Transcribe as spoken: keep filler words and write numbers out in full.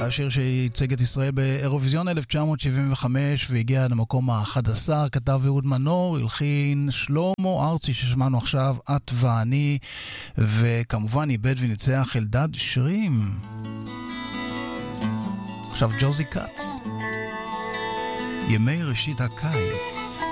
השיר שייצג את ישראל באירוויזיון אלף תשע מאות שבעים וחמש והגיע למקום ה-אחד עשר, כתב אהוד מנור, הלחין שלמה ארצי ששמענו עכשיו, את ואני, וכמובן איבד וניצח אלדד שרים. עכשיו ג'וזי קאץ, ימי ראשית הקיץ.